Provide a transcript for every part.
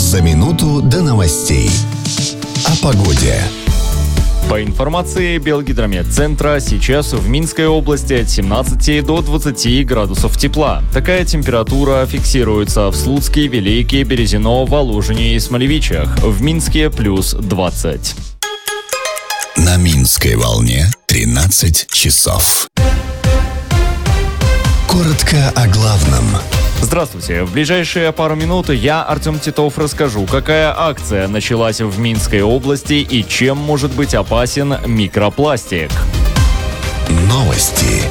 За минуту до новостей. О погоде. По информации Белгидрометцентра, сейчас в Минской области от 17 до 20 градусов тепла. Такая температура фиксируется в Слуцке, Велике, Березино, Воложине и Смолевичах. В Минске плюс 20. На Минской волне 13 часов. Коротко о главном. Здравствуйте. В ближайшие пару минут я, Артем Титов, расскажу, какая акция началась в Минской области и чем может быть опасен микропластик. Новости.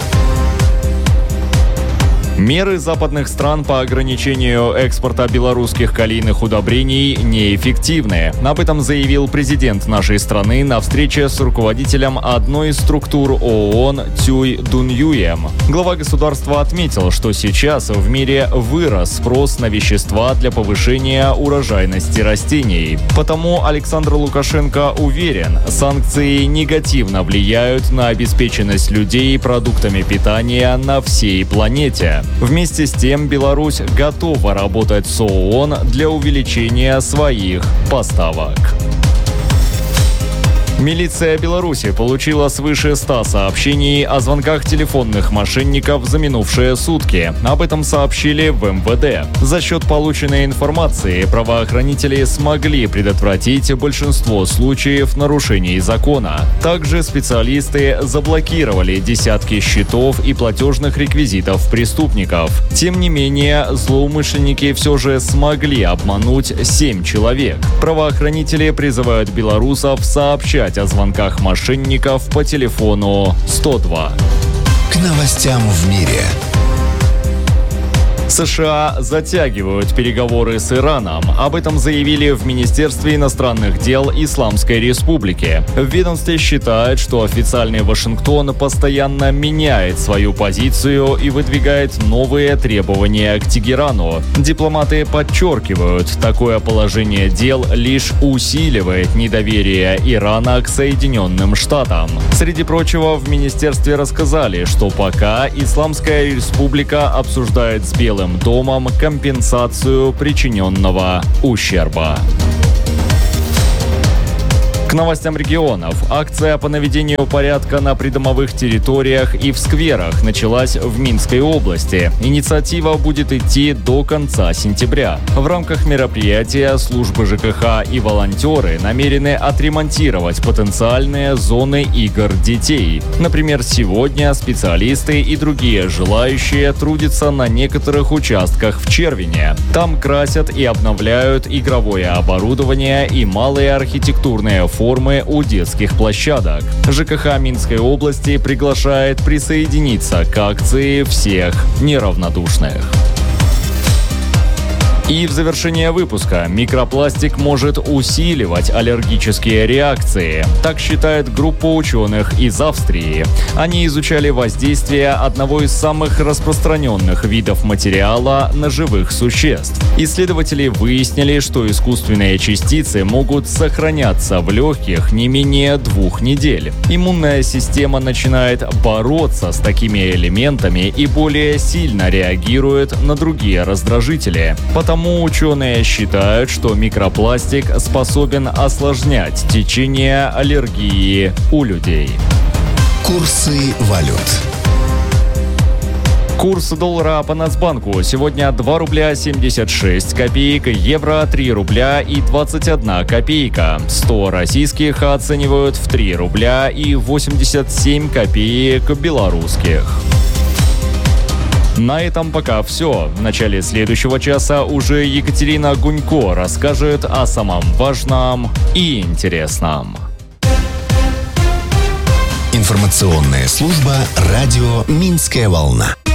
Меры западных стран по ограничению экспорта белорусских калийных удобрений неэффективны. Об этом заявил президент нашей страны на встрече с руководителем одной из структур ООН Цюй Дуньюем. Глава государства отметил, что сейчас в мире вырос спрос на вещества для повышения урожайности растений. Потому Александр Лукашенко уверен, санкции негативно влияют на обеспеченность людей продуктами питания на всей планете. Вместе с тем, Беларусь готова работать с ООН для увеличения своих поставок. Милиция Беларуси получила свыше 100 сообщений о звонках телефонных мошенников за минувшие сутки. Об этом сообщили в МВД. За счет полученной информации правоохранители смогли предотвратить большинство случаев нарушений закона. Также специалисты заблокировали десятки счетов и платежных реквизитов преступников. Тем не менее, злоумышленники все же смогли обмануть 7 человек. Правоохранители призывают белорусов сообщать о звонках мошенников по телефону 102. К новостям в мире. США затягивают переговоры с Ираном. Об этом заявили в Министерстве иностранных дел Исламской Республики. В ведомстве считают, что официальный Вашингтон постоянно меняет свою позицию и выдвигает новые требования к Тегерану. Дипломаты подчеркивают, такое положение дел лишь усиливает недоверие Ирана к Соединенным Штатам. Среди прочего, в министерстве рассказали, что пока Исламская Республика обсуждает с Белым домом компенсацию причиненного ущерба. К новостям регионов. Акция по наведению порядка на придомовых территориях и в скверах началась в Минской области. Инициатива будет идти до конца сентября. В рамках мероприятия службы ЖКХ и волонтеры намерены отремонтировать потенциальные зоны игр детей. Например, сегодня специалисты и другие желающие трудятся на некоторых участках в Червине. Там красят и обновляют игровое оборудование и малые архитектурные формы у детских площадок. ЖКХ Минской области приглашает присоединиться к акции всех неравнодушных. И в завершение выпуска: микропластик может усиливать аллергические реакции. Так считает группа ученых из Австрии. Они изучали воздействие одного из самых распространенных видов материала на живых существ. Исследователи выяснили, что искусственные частицы могут сохраняться в легких не менее 2 недель. Иммунная система начинает бороться с такими элементами и более сильно реагирует на другие раздражители. Потому ученые считают, что микропластик способен осложнять течение аллергии у людей. Курсы валют. Курс доллара по Нацбанку сегодня 2 рубля 76 копеек, евро 3 рубля и 21 копейка. 100 российских оценивают в 3 рубля и 87 копеек белорусских. На этом пока все. В начале следующего часа уже Екатерина Гунько расскажет о самом важном и интересном. Информационная служба радио «Минская волна».